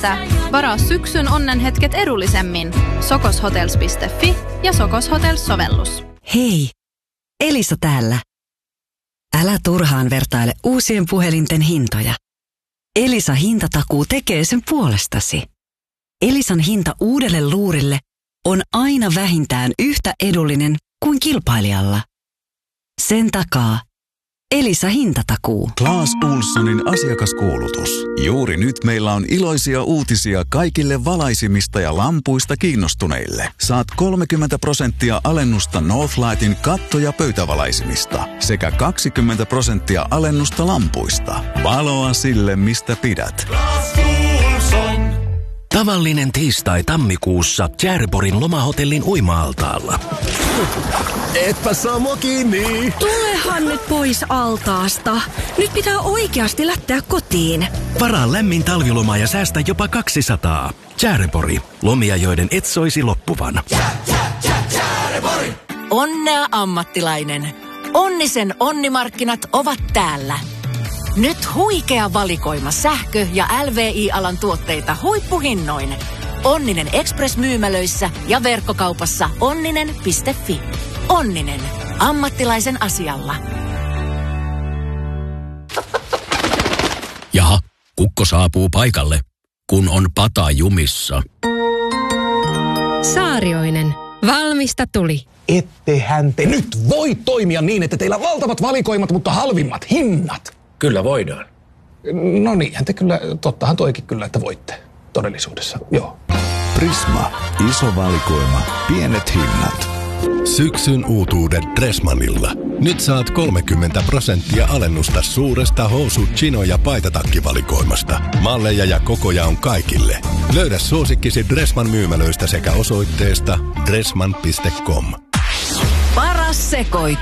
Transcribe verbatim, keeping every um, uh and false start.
Varaa syksyn onnenhetket edullisemmin. sokoshotels piste fi ja Sokos Hotels-sovellus. Hei, Elisa täällä. Älä turhaan vertaile uusien puhelinten hintoja. Elisa hintatakuu tekee sen puolestasi. Elisan hinta uudelle luurille on aina vähintään yhtä edullinen kuin kilpailijalla. Sen takaa Elisa hintatakuu. Clas Ohlsonin asiakaskuulutus. Juuri nyt meillä on iloisia uutisia kaikille valaisimista ja lampuista kiinnostuneille. Saat kolmekymmentä prosenttia alennusta Northlightin katto- ja pöytävalaisimista sekä kaksikymmentä prosenttia alennusta lampuista. Valoa sille, mistä pidät. Clas Ohlson. Tavallinen tiistai tammikuussa Tjärborin lomahotellin uima-altaalla. Etpä saa mua kiinni. Tulehan nyt pois altaasta. Nyt pitää oikeasti lähteä kotiin. Varaa lämmin talviloma ja säästä jopa kaksisataa. Tjärpori. Lomia, joiden et soisi loppuvan. Tjärpori. Onnea ammattilainen. Onnisen onnimarkkinat ovat täällä. Nyt huikea valikoima sähkö- ja L V I-alan tuotteita huippuhinnoin. Onninen Express-myymälöissä ja verkkokaupassa onninen piste fi. Onninen. Ammattilaisen asialla. Jaha, kukko saapuu paikalle, kun on pata jumissa. Saarioinen. Valmista tuli. Ettehän te nyt voi toimia niin, että teillä on valtavat valikoimat, mutta halvimmat hinnat. Kyllä voidaan. No niinhän te kyllä, tottahan toikin kyllä, että voitte todellisuudessa, joo. Prisma. Iso valikoima. Pienet hinnat. Syksyn uutuudet Dressmannilla. Nyt saat kolmekymmentä prosenttia alennusta suuresta housu-, chino- ja paitatakkivalikoimasta. Malleja ja kokoja on kaikille. Löydä suosikkisi Dressmann myymälöistä sekä osoitteesta dressmann piste com. Paras sekoitus.